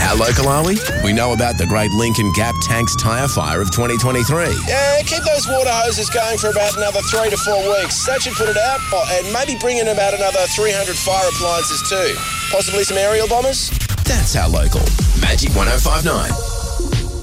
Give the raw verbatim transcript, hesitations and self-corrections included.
How local are we? We know about the Great Lincoln Gap Tanks tyre fire of twenty twenty-three. Yeah, keep those water hoses going for about another three to four weeks. That should put it out, oh, and maybe bring in about another three hundred fire appliances too. Possibly some aerial bombers? That's How Local. Magic one oh five nine.